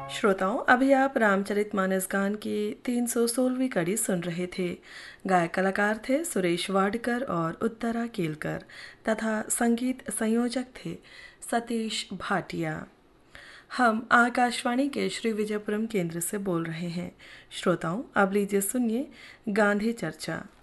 श्रोताओं, अभी आप रामचरितमानस गान की 316वीं कड़ी सुन रहे थे। गायक कलाकार थे सुरेश वाडकर और उत्तरा केलकर तथा संगीत संयोजक थे सतीश भाटिया। हम आकाशवाणी के श्री विजयपुरम केंद्र से बोल रहे हैं। श्रोताओं, अब लीजिए सुनिए गांधी चर्चा।